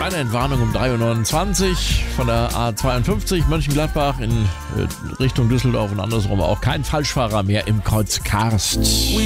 Kleine Entwarnung um 3.29 Uhr von der A52 Mönchengladbach in Richtung Düsseldorf und andersrum auch kein Falschfahrer mehr im Kreuz Karst.